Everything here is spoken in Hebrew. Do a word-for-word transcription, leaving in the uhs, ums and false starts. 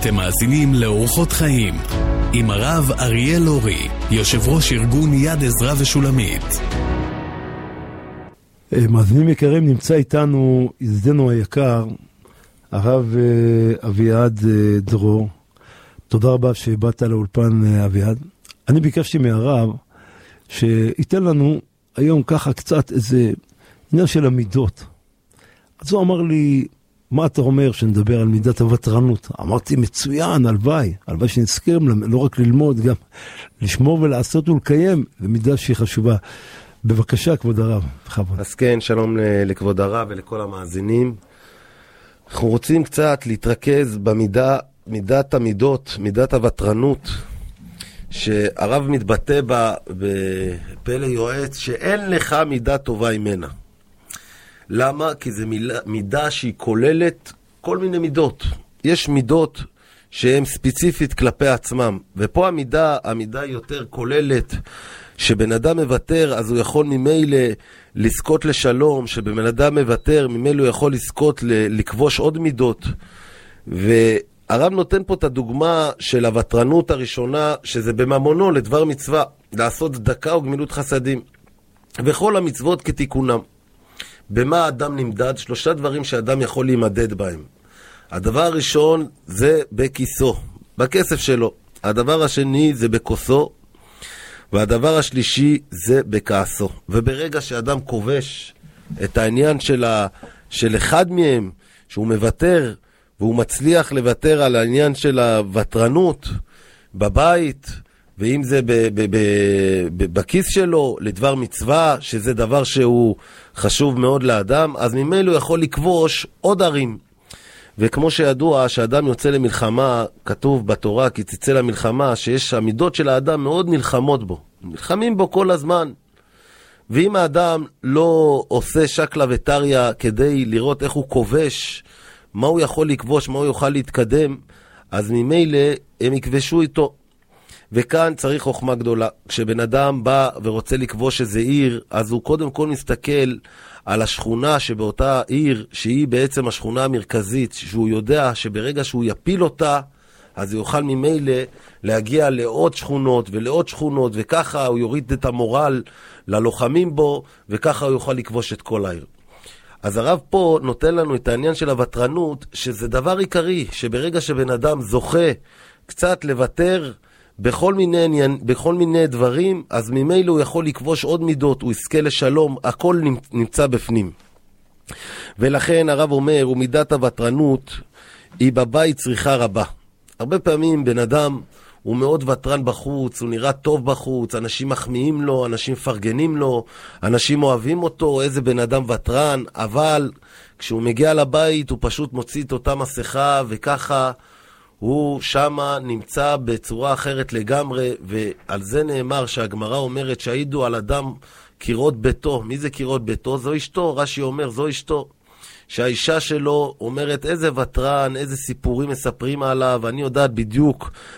אתם מאזינים לאורחות חיים עם הרב אריאל אורי, יושב ראש ארגון יד עזרא ושולמית. מאזינים יקרים, נמצא איתנו ידידנו היקר הרב אביעד דרור. תודה רבה שבאת לאולפן אביעד. אני ביקשתי מהרב שייתן לנו היום ככה קצת איזה עניין של המידות. אז הוא אמר לי, מה אתה אומר שנדבר על מידת הוותרנות? אמרתי, מצוין, הלוואי, הלוואי שנזכרם לא רק ללמוד, גם לשמור ולעשות ולקיים, במידה שהיא חשובה. בבקשה, כבוד הרב. בכבוד. אז כן, שלום לכבוד הרב ולכל המאזינים. אנחנו רוצים קצת להתרכז במידה, מידת המידות, מידת הוותרנות, שהרב מתבטא בה בפלא יועץ, שאין לך מידה טובה ממנה. למה? כי זו מידה שהיא כוללת כל מיני מידות. יש מידות שהן ספציפית כלפי עצמם, ופה המידה, המידה יותר כוללת, שבן אדם מוותר, אז הוא יכול ממילא לזכות לשלום, שבן אדם מוותר, ממילא הוא יכול לזכות לכבוש עוד מידות. והרב נותן פה את הדוגמה של הוותרנות הראשונה, שזה בממונו לדבר מצווה, לעשות צדקה וגמילות חסדים, וכל המצוות כתיקונם. במה האדם נמדד? שלושה דברים שאדם יכול להימדד בהם. הדבר הראשון זה בכיסו, בכסף שלו. הדבר השני זה בכוסו, והדבר השלישי זה בכעסו. וברגע שאדם כובש את העניין של, ה... של אחד מהם, שהוא מוותר, והוא מצליח לוותר על העניין של הוותרנות בבית, ואם זה ב- ב- ב- ב- בכיס שלו, לדבר מצווה, שזה דבר שהוא חשוב מאוד לאדם, אז ממילא הוא יכול לכבוש עוד ערים. וכמו שידוע, שאדם יוצא למלחמה, כתוב בתורה, כי תצא למלחמה, שיש המידות של האדם מאוד נלחמות בו. נלחמים בו כל הזמן. ואם האדם לא עושה שקלה וטריה כדי לראות איך הוא כובש, מה הוא יכול לכבוש, מה הוא יוכל להתקדם, אז ממילא הם יכבשו איתו. וכאן צריך חוכמה גדולה. כשבן אדם בא ורוצה לכבוש איזה עיר, אז הוא קודם כל מסתכל על השכונה שבאותה עיר, שהיא בעצם השכונה המרכזית, שהוא יודע שברגע שהוא יפיל אותה, אז הוא יוכל ממילא להגיע לעוד שכונות ולעוד שכונות, וככה הוא יוריד את המורל ללוחמים בו, וככה הוא יוכל לכבוש את כל העיר. אז הרב פה נותן לנו את העניין של הוותרנות, שזה דבר עיקרי, שברגע שבן אדם זוכה קצת לוותר בכל מיני, בכל מיני דברים, אז ממילא הוא יכול לכבוש עוד מידות, הוא יזכה לשלום, הכל נמצא בפנים. ולכן הרב אומר, ומידת הוותרנות היא בבית צריכה רבה. הרבה פעמים בן אדם הוא מאוד ותרן בחוץ, הוא נראה טוב בחוץ, אנשים מחמיאים לו, אנשים מפרגנים לו, אנשים אוהבים אותו, איזה בן אדם ותרן, אבל כשהוא מגיע לבית הוא פשוט מוציא את אותה מסכה, וככה הוא שמה נמצא בצורה אחרת לגמרי. ועל זה נאמר שהגמרא אומרת שהעידו על אדם קירות ביתו. מי זה קירות ביתו? זו אשתו. רש"י אומר זו אשתו, שהאישה שלו אומרת איזה ותרן, איזה סיפורים מספרים עליו, אני יודעת בדיוק